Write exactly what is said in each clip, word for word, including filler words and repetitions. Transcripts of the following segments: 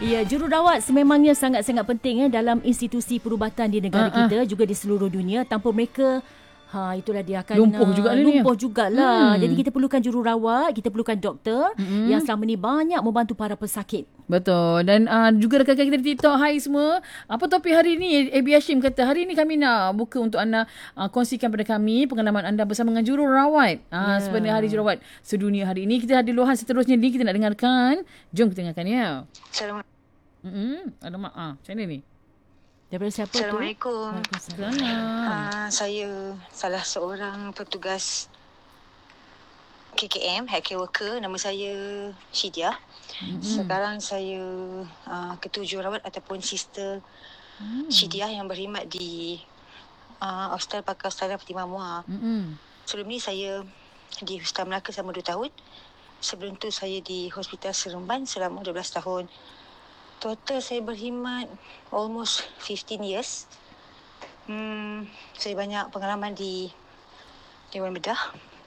Ya, jururawat sememangnya sangat-sangat penting ya dalam institusi perubatan di negara uh-uh. kita, juga di seluruh dunia. Tanpa mereka, ha, itulah dia akan lumpuh juga uh, ni. Lumpuh jugalah. Hmm. Jadi kita perlukan jururawat, kita perlukan doktor hmm. yang selama ni banyak membantu para pesakit. Betul. Dan uh, juga rakan-rakan kita di TikTok, hai semua. Apa topik hari ni? A B Hashim kata, hari ni kami nak buka untuk anda uh, kongsikan pada kami pengalaman anda bersama dengan jururawat. Uh, yeah. Sebenarnya hari jururawat sedunia hari ini. Kita ada luahan seterusnya ni, kita nak dengarkan. Jom kita dengarkan ya. Assalamualaikum. Mm-hmm. Alamak, ah, macam mana ni? Daripada siapa tu? Assalamualaikum. Waalaikumsalam. Uh, saya salah seorang petugas K K M, healthcare worker. Nama saya Syidia. Mm-hmm. Sekarang saya uh, ketua jururawat ataupun sister mm. Syidia yang berkhidmat di uh, Hostel Pakar Ustazah Fatimah Muar. Mm-hmm. Sebelum ni saya di Hostel Melaka selama dua tahun. Sebelum tu saya di Hospital Seremban selama dua belas tahun. Total saya berkhidmat almost fifteen years. Hmm, saya banyak pengalaman di Dewan Bedah.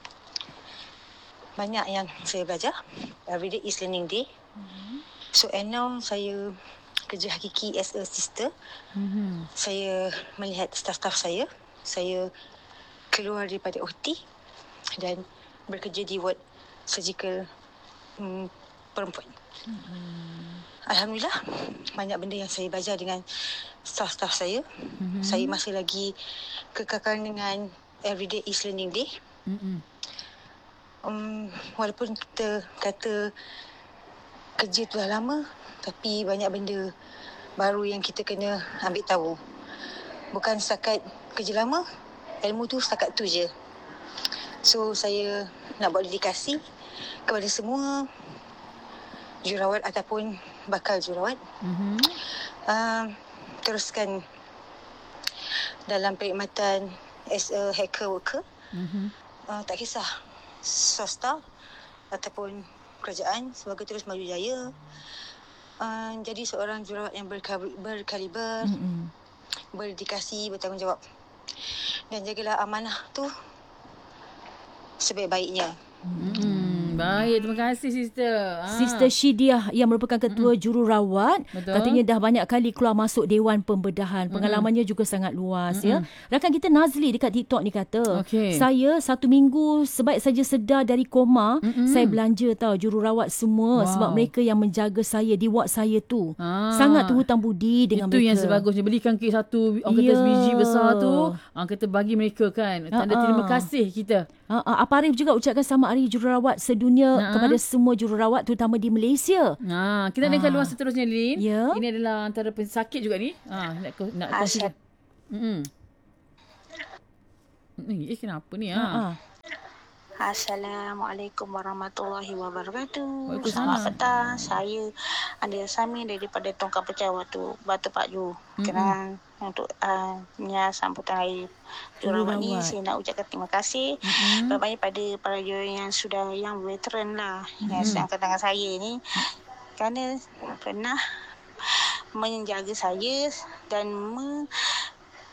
Banyak yang saya belajar. Every day is learning day. Mm-hmm. So and now saya kerja hakiki as a sister. Mm-hmm. Saya melihat staff-staff saya. Saya keluar daripada O T dan bekerja di ward surgical um, perempuan. Mm-hmm. Alhamdulillah, banyak benda yang saya belajar dengan staff-staff saya. Mm-hmm. Saya masih lagi kekal dengan everyday is learning day. Mm-hmm. Um, walaupun kita kata kerja tu dah lama, tapi banyak benda baru yang kita kena ambil tahu. Bukan setakat kerja lama, ilmu tu setakat tu je. So, saya nak buat dedikasi kepada semua jururawat ataupun bakal jururawat. Mm-hmm. Uh, teruskan dalam perkhidmatan as a healthcare worker. Mm-hmm. Uh, tak kisah swasta ataupun kerajaan, semoga terus maju jaya. Uh, jadi seorang jururawat yang berkaliber, berkaliber mm-hmm. berdedikasi, bertanggungjawab. Dan jagalah amanah tu sebaik-baiknya. Mm-hmm. Baik, terima kasih sister. Ha. Sister Syidia yang merupakan ketua mm-hmm. jururawat. Betul. Katanya dah banyak kali keluar masuk Dewan Pembedahan. Pengalamannya mm-hmm. juga sangat luas mm-hmm. ya. Rakan kita Nazli dekat TikTok ni kata, okay. saya satu minggu sebaik saja sedar dari koma, mm-hmm. saya belanja tahu jururawat semua. Wow. Sebab mereka yang menjaga saya di ward saya tu. Ah. Sangat terhutang budi dengan itu mereka. Itu yang sebagusnya. Belikan kek satu, orang kata sebiji besar tu. Ah, kita bagi mereka kan. Tanda terima kasih kita. Uh, uh, Apa Arif juga ucapkan selamat hari jururawat sedunia uh-huh. kepada semua jururawat terutama di Malaysia. Ha, kita nak uh. luar seterusnya Lin. Yeah. Ini adalah antara pesakit juga ni. Ha, nak nak kongsi. Hmm. Eh kenapa ni ah? Ha? Assalamualaikum warahmatullahi wabarakatuh. Selamat petang. Saya Andi Sami daripada Tongkang Pecah Batu, Batu Pak Ju. Mm-hmm. Kerana untuk uh, nya sambutan hari jururawat ni, saya nak ucapkan terima kasih mm-hmm. banyak pada para juror yang sudah yang veteran lah, mm-hmm. yang angkat tangan saya ni, kerana pernah menjaga saya dan me,